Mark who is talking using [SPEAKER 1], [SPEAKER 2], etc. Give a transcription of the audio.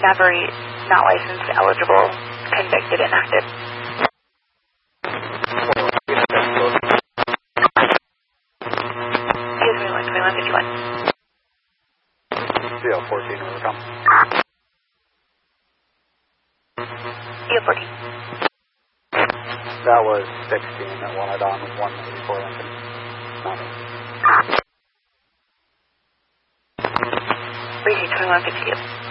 [SPEAKER 1] Cavalry, not licensed, eligible, convicted, inactive. Excuse me, 12151.
[SPEAKER 2] CL14, overcome.
[SPEAKER 1] CL14.
[SPEAKER 2] That was 16 that wanted on with 184 Lincoln. Not me.
[SPEAKER 1] Racing 2152.